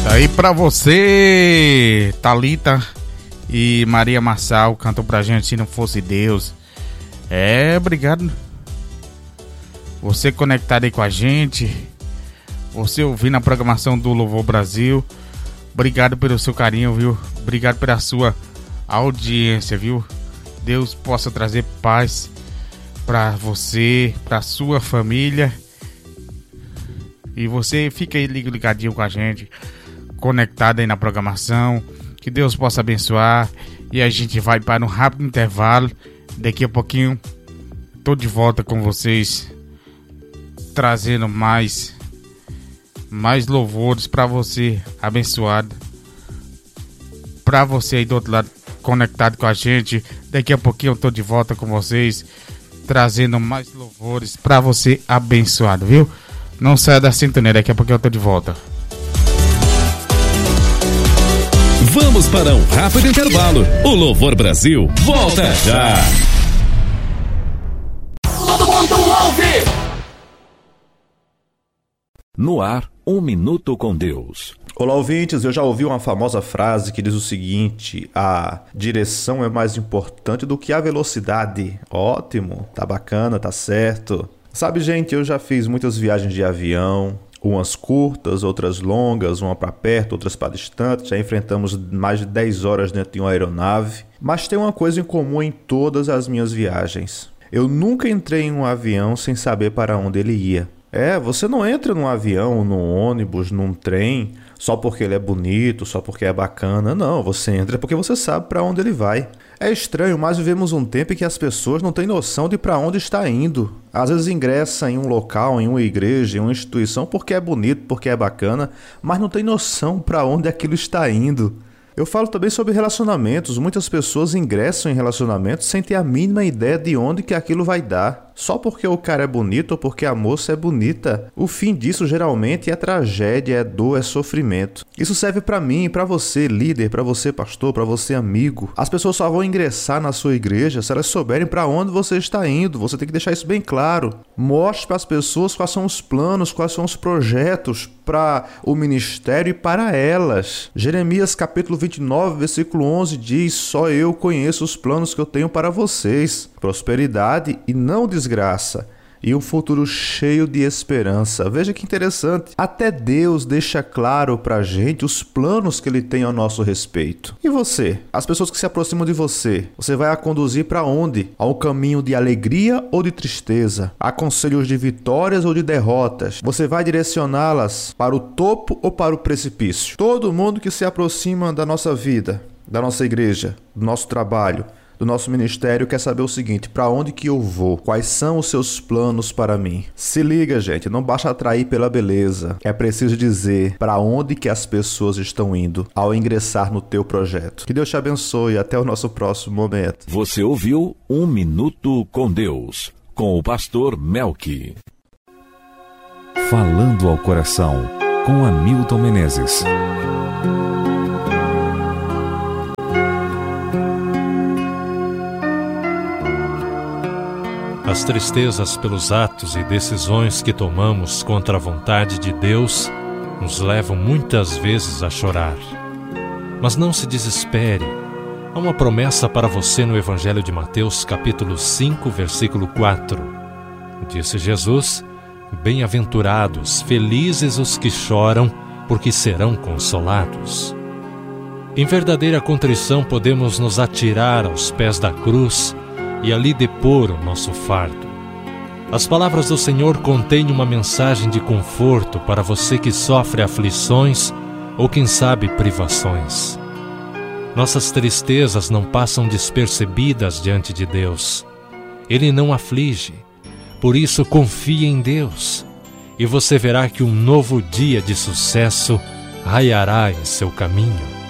Aí pra você, Thalita e Maria Marçal cantam pra gente Se Não Fosse Deus. Obrigado. Você conectado aí com a gente, você ouvindo a programação do Louvor Brasil. Obrigado pelo seu carinho, viu? Obrigado pela sua audiência, viu? Deus possa trazer paz pra você, pra sua família. E você fica aí ligadinho com a gente, conectado aí na programação. Que Deus possa abençoar. E a gente vai para um rápido intervalo. Daqui a pouquinho tô de volta com vocês, trazendo mais louvores para você, abençoado. Para você aí do outro lado, conectado com a gente. Daqui a pouquinho eu tô de volta com vocês, trazendo mais louvores para você, abençoado, viu? Não saia da sintonia, daqui a pouquinho eu tô de volta. Vamos para um rápido intervalo. O Louvor Brasil volta já. Todo mundo ouve! No ar, 1 minuto com Deus. Olá, ouvintes. Eu já ouvi uma famosa frase que diz o seguinte: a direção é mais importante do que a velocidade. Ótimo, tá bacana, tá certo. Sabe, gente, eu já fiz muitas viagens de avião, umas curtas, outras longas, uma para perto, outras para distante. Já enfrentamos mais de 10 horas dentro de uma aeronave. Mas tem uma coisa em comum em todas as minhas viagens: eu nunca entrei em um avião sem saber para onde ele ia. Você não entra num avião, num ônibus, num trem, só porque ele é bonito, só porque é bacana. Não, você entra porque você sabe para onde ele vai. É estranho, mas vivemos um tempo em que as pessoas não têm noção de para onde está indo. Às vezes ingressa em um local, em uma igreja, em uma instituição porque é bonito, porque é bacana, mas não tem noção para onde aquilo está indo. Eu falo também sobre relacionamentos. Muitas pessoas ingressam em relacionamentos sem ter a mínima ideia de onde que aquilo vai dar. Só porque o cara é bonito ou porque a moça é bonita. O fim disso geralmente é tragédia, é dor, é sofrimento. Isso serve pra mim, pra você líder, pra você pastor, pra você amigo. As pessoas só vão ingressar na sua igreja se elas souberem pra onde você está indo. Você tem que deixar isso bem claro. Mostre para as pessoas quais são os planos, quais são os projetos para o ministério e para elas. Jeremias capítulo 29, versículo 11 diz: só eu conheço os planos que eu tenho para vocês. Prosperidade e não desgraça, e um futuro cheio de esperança. Veja que interessante. Até Deus deixa claro pra gente os planos que Ele tem ao nosso respeito. E você? As pessoas que se aproximam de você, você vai a conduzir para onde? A um caminho de alegria ou de tristeza? A conselhos de vitórias ou de derrotas? Você vai direcioná-las para o topo ou para o precipício? Todo mundo que se aproxima da nossa vida, da nossa igreja, do nosso trabalho, do nosso ministério quer saber o seguinte: para onde que eu vou? Quais são os seus planos para mim? Se liga, gente, não basta atrair pela beleza. É preciso dizer para onde que as pessoas estão indo ao ingressar no teu projeto. Que Deus te abençoe e até o nosso próximo momento. Você ouviu 1 Minuto com Deus, com o pastor Melqui. Falando ao coração, com Hamilton Menezes. As tristezas pelos atos e decisões que tomamos contra a vontade de Deus nos levam muitas vezes a chorar. Mas não se desespere. Há uma promessa para você no Evangelho de Mateus, capítulo 5, versículo 4. Disse Jesus: bem-aventurados, felizes os que choram, porque serão consolados. Em verdadeira contrição podemos nos atirar aos pés da cruz e ali depor o nosso fardo. As palavras do Senhor contêm uma mensagem de conforto para você que sofre aflições ou, quem sabe, privações. Nossas tristezas não passam despercebidas diante de Deus. Ele não aflige. Por isso, confie em Deus e você verá que um novo dia de sucesso raiará em seu caminho.